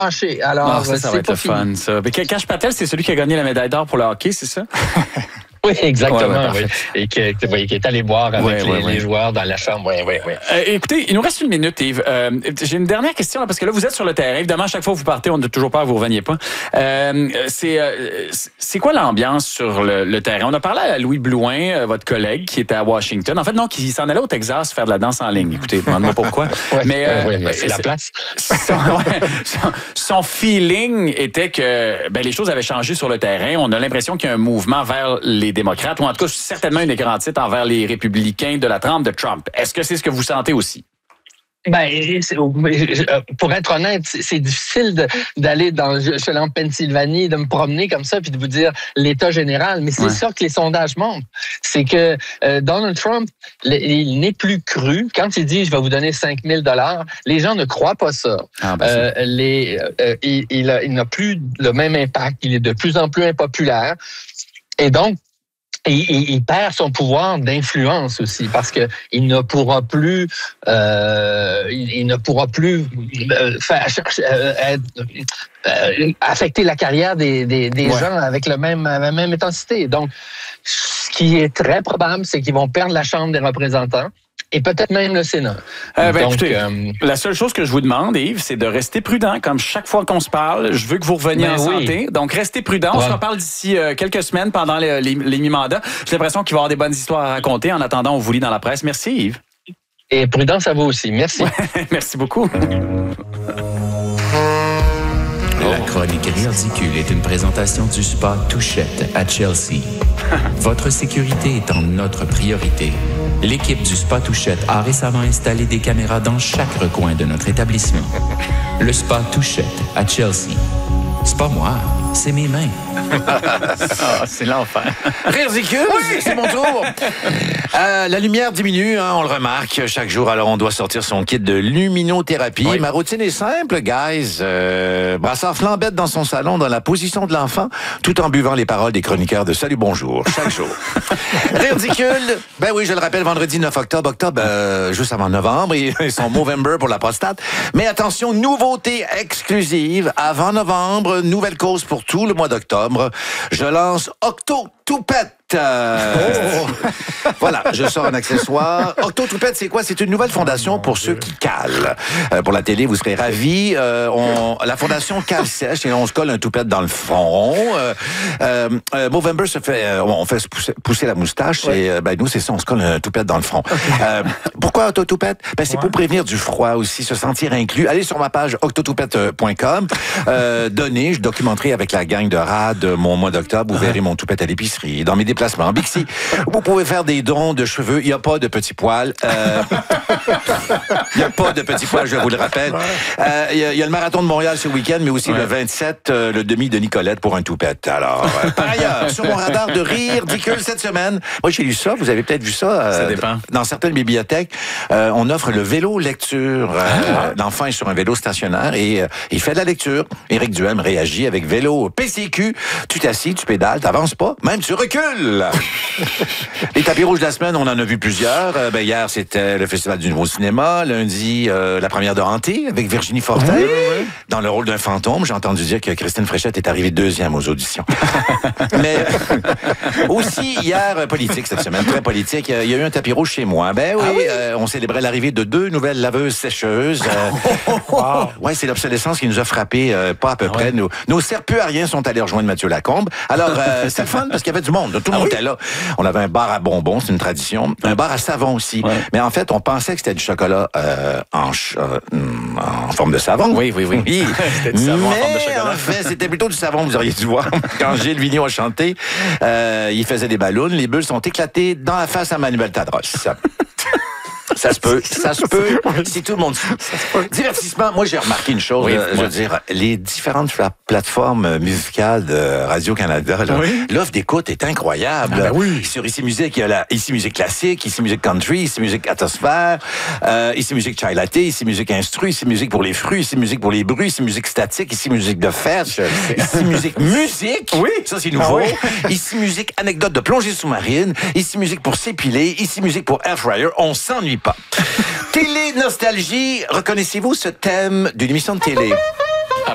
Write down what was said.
fâché. Alors, ça va être le fun, ça. Mais Cash Patel, c'est celui qui a gagné la médaille d'or pour le hockey, c'est ça? Oui, exactement. Ouais, oui. Et qui est allé boire avec les joueurs dans la chambre. Oui. Écoutez, il nous reste une minute, Yves. J'ai une dernière question, là, parce que là, vous êtes sur le terrain. Évidemment, chaque fois que vous partez, on n'a toujours pas, vous ne reveniez pas. C'est quoi l'ambiance sur le terrain? On a parlé à Louis Blouin, votre collègue, qui était à Washington. En fait, non, qui s'en allait au Texas faire de la danse en ligne. Écoutez, demande-moi pourquoi. Mais c'est la place. Son feeling était que les choses avaient changé sur le terrain. On a l'impression qu'il y a un mouvement vers les démocrates, ou en tout cas, certainement une égrandite envers les républicains de la trempe de Trump. Est-ce que c'est ce que vous sentez aussi? Pour être honnête, c'est difficile d'aller en Pennsylvanie, de me promener comme ça, puis de vous dire l'état général. Mais c'est ça que les sondages montrent. C'est que Donald Trump, il n'est plus cru. Quand il dit « je vais vous donner 5 000 $, les gens ne croient pas ça. Il n'a plus le même impact. Il est de plus en plus impopulaire. Et donc, il perd son pouvoir d'influence aussi parce que il ne pourra plus affecter la carrière des gens avec la même intensité. Donc, ce qui est très probable, c'est qu'ils vont perdre la Chambre des représentants. Et peut-être même le Sénat. Écoutez, la seule chose que je vous demande, Yves, c'est de rester prudent. Comme chaque fois qu'on se parle, je veux que vous reveniez en santé. Donc, restez prudent. On se reparle d'ici quelques semaines pendant les mi-mandats. J'ai l'impression qu'il va y avoir des bonnes histoires à raconter. En attendant, on vous lit dans la presse. Merci, Yves. Et prudence à vous aussi. Merci. Merci beaucoup. La chronique ridicule est une présentation du spa Touchette à Chelsea. Votre sécurité est en notre priorité. L'équipe du spa Touchette a récemment installé des caméras dans chaque recoin de notre établissement. Le spa Touchette à Chelsea. C'est pas moi, c'est mes mains. C'est l'enfer. Ridicule, c'est mon tour. La lumière diminue, on le remarque chaque jour. Alors, on doit sortir son kit de luminothérapie. Oui. Ma routine est simple, guys. Brassard flambette dans son salon, dans la position de l'enfant, tout en buvant les paroles des chroniqueurs de Salut Bonjour, chaque jour. Ridicule. Je le rappelle, vendredi 9 octobre, juste avant novembre, et son Movember pour la prostate. Mais attention, nouveauté exclusive. Avant novembre, nouvelle cause pour tout le mois d'octobre. Je lance Octo Toupette. Voilà, je sors un accessoire. Octo Toupette, c'est quoi? C'est une nouvelle fondation pour ceux qui calent. Pour la télé, vous serez ravis. La fondation Cale Sèche, et on se colle un toupette dans le front. Movember on fait pousser la moustache, et nous, c'est ça, on se colle un toupette dans le front. Pourquoi Octo Toupette? C'est pour prévenir du froid aussi, se sentir inclus. Allez sur ma page octotoupette.com. Je documenterai avec la gang de RAD mon mois d'octobre. Vous verrez mon toupette à l'épicerie, dans mes déplacements en Bixi. Vous pouvez faire des dons de cheveux. Il n'y a pas de petits poils. Il n'y a pas de petits poils, je vous le rappelle. Il y a le marathon de Montréal ce week-end, mais aussi le 27, le demi de Nicolette pour un toupette. Alors, par ailleurs, sur mon radar de rire ridicule cette semaine, moi j'ai lu ça, vous avez peut-être vu ça. Ça dépend. Dans certaines bibliothèques, on offre le vélo lecture. L'enfant est sur un vélo stationnaire et il fait de la lecture. Éric Duhem réagit avec vélo PCQ. Tu t'assis, tu pédales, t'avances pas, même tu recules. Les tapis rouges de la semaine, on en a vu plusieurs. Hier, c'était le Festival du Nouveau Cinéma. Lundi, la première de Hanté avec Virginie Fortin. Oui. Dans le rôle d'un fantôme. J'ai entendu dire que Christine Fréchette est arrivée deuxième aux auditions. Mais aussi, hier, politique cette semaine, très politique. Il y a eu un tapis rouge chez moi. On célébrait l'arrivée de 2 nouvelles laveuses sécheuses. Ouais, c'est l'obsolescence qui nous a frappé, pas à peu près. Nos serpillariens sont allés rejoindre Mathieu Lacombe. Alors, c'est le fun parce qu'il y avait du monde. Tout le monde était là. On avait un bar à bonbons, c'est une tradition. Un bar à savon aussi. Ouais. Mais en fait, on pensait que c'était du chocolat en forme de savon. Oui. C'était du savon en forme de chocolat. En fait, c'était plutôt du savon, vous auriez dû voir. Quand Gilles Vigneault a chanté, il faisait des ballons. Les bulles sont éclatées dans la face à Manuel Tadros. Ça se peut. Si tout le monde... Divertissement, moi j'ai remarqué une chose, je veux dire, les différentes plateformes musicales de Radio-Canada, l'offre d'écoute est incroyable. Sur Ici Musique, il y a la Ici Musique classique, Ici Musique country, Ici Musique atmosphère, Ici Musique chai latte, Ici Musique instru, Ici Musique pour les fruits, Ici Musique pour les bruits, Ici Musique statique, Ici Musique de fête, Ici Musique musique, ça c'est nouveau, Ici Musique anecdote de plongée sous-marine, Ici Musique pour s'épiler, Ici Musique pour air fryer, on s'ennuie pas. Télé nostalgie, reconnaissez-vous ce thème d'une émission de télé?